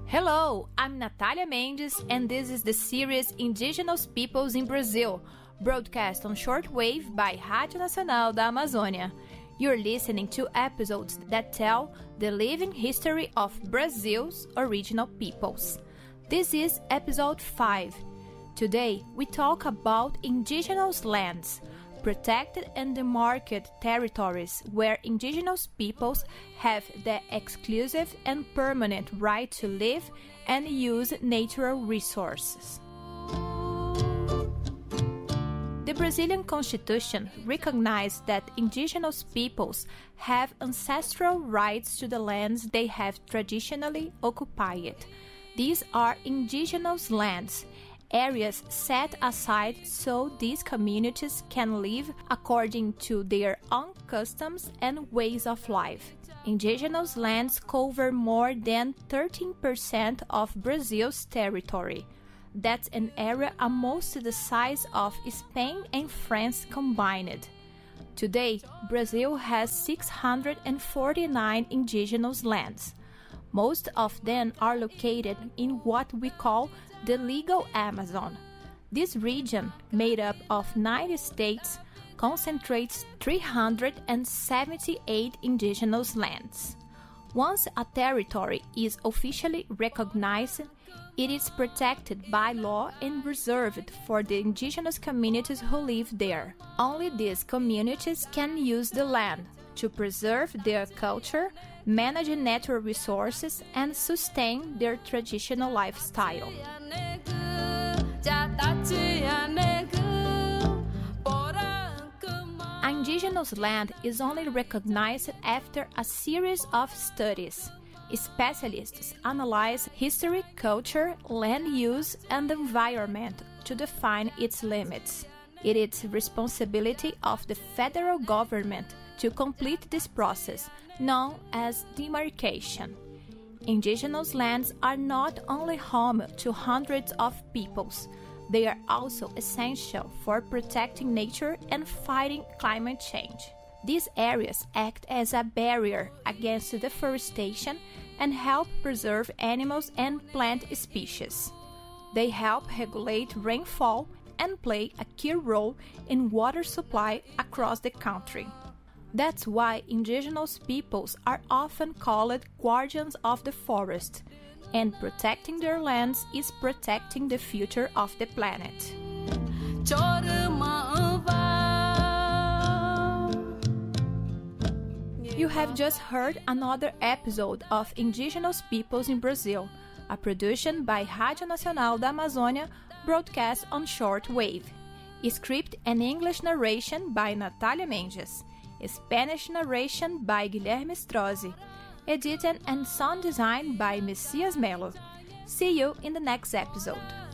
Hello, I'm Natalia Mendes, and this is the series Indigenous Peoples in Brazil, broadcast on shortwave by Rádio Nacional da Amazônia. You're listening to episodes that tell the living history of Brazil's original peoples. This is episode 5. Today, we talk about indigenous lands, protected and demarcated territories where indigenous peoples have the exclusive and permanent right to live and use natural resources. The Brazilian Constitution recognizes that indigenous peoples have ancestral rights to the lands they have traditionally occupied. These are indigenous lands, areas set aside so these communities can live according to their own customs and ways of life. Indigenous lands cover more than 13% of Brazil's territory. That's an area almost the size of Spain and France combined. Today, Brazil has 649 indigenous lands. Most of them are located in what we call the legal Amazon. This region, made up of 9 states, concentrates 378 indigenous lands. Once a territory is officially recognized, it is protected by law and reserved for the indigenous communities who live there. Only these communities can use the land to preserve their culture, manage natural resources, and sustain their traditional lifestyle. Indigenous land is only recognized after a series of studies. Specialists analyze history, culture, land use, and environment to define its limits. It is the responsibility of the federal government to complete this process, known as demarcation. Indigenous lands are not only home to hundreds of peoples, they are also essential for protecting nature and fighting climate change. These areas act as a barrier against deforestation and help preserve animals and plant species. They help regulate rainfall and play a key role in water supply across the country. That's why indigenous peoples are often called guardians of the forest, and protecting their lands is protecting the future of the planet. You have just heard another episode of Indigenous Peoples in Brazil, a production by Rádio Nacional da Amazônia, broadcast on shortwave. Script and English narration by Natalia Mendes. Spanish narration by Guilherme Strozzi. Editing and sound design by Messias Melo. See you in the next episode.